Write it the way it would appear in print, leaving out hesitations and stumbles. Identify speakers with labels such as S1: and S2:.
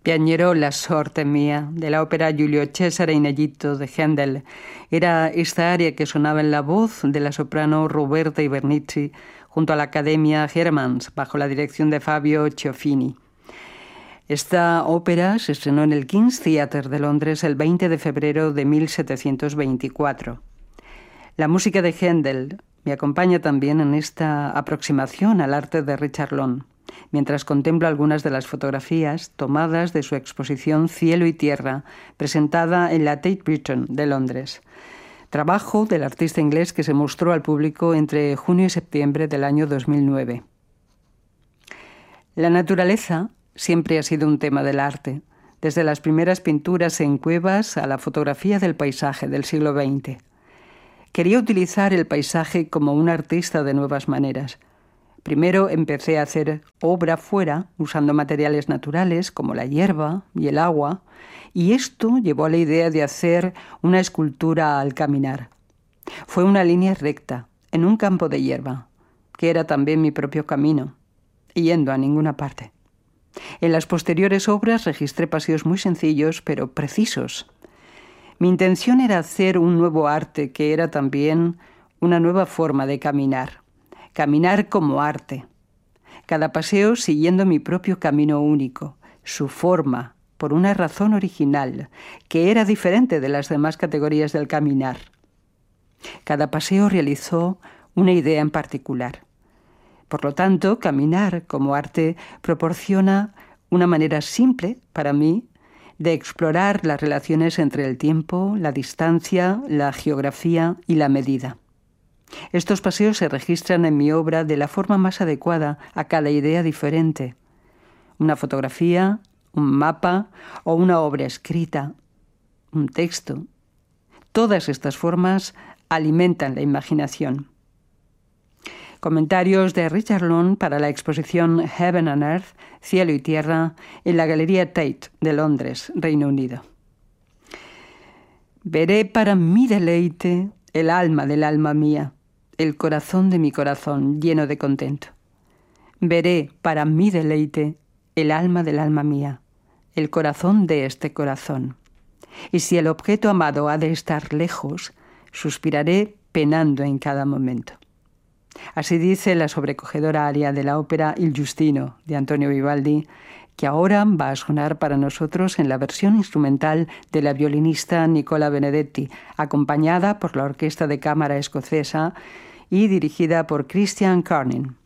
S1: Piagnerò la sorte mía, de la ópera Giulio Cesare in Egitto de Händel. Era esta aria que sonaba en la voz de la soprano Roberta Ivernici junto a la Academia Hermanns, bajo la dirección de Fabio Ciofini. Esta ópera se estrenó en el King's Theatre de Londres el 20 de febrero de 1724. La música de Händel me acompaña también en esta aproximación al arte de Richard Long, mientras contemplo algunas de las fotografías tomadas de su exposición Cielo y Tierra, presentada en la Tate Britain de Londres. Trabajo del artista inglés que se mostró al público entre junio y septiembre del año 2009. La naturaleza siempre ha sido un tema del arte, desde las primeras pinturas en cuevas a la fotografía del paisaje del siglo XX. Quería utilizar el paisaje como un artista de nuevas maneras. Primero empecé a hacer obra fuera, usando materiales naturales como la hierba y el agua, y esto llevó a la idea de hacer una escultura al caminar. Fue una línea recta, en un campo de hierba, que era también mi propio camino, yendo a ninguna parte. En las posteriores obras registré paseos muy sencillos, pero precisos. Mi intención era hacer un nuevo arte, que era también una nueva forma de caminar. Caminar como arte. Cada paseo siguiendo mi propio camino único, su forma, por una razón original, que era diferente de las demás categorías del caminar. Cada paseo realizó una idea en particular. Por lo tanto, caminar como arte proporciona una manera simple, para mí, de explorar las relaciones entre el tiempo, la distancia, la geografía y la medida. Estos paseos se registran en mi obra de la forma más adecuada a cada idea diferente. Una fotografía, un mapa o una obra escrita, un texto. Todas estas formas alimentan la imaginación. Comentarios de Richard Long para la exposición Heaven and Earth, Cielo y Tierra, en la Galería Tate de Londres, Reino Unido. Veré para mi deleite el alma del alma mía, el corazón de mi corazón lleno de contento. Veré para mi deleite el alma del alma mía, el corazón de este corazón. Y si el objeto amado ha de estar lejos, suspiraré penando en cada momento. Así dice la sobrecogedora aria de la ópera Il Giustino de Antonio Vivaldi, que ahora va a sonar para nosotros en la versión instrumental de la violinista Nicola Benedetti, acompañada por la Orquesta de Cámara Escocesa y dirigida por Christian Corning.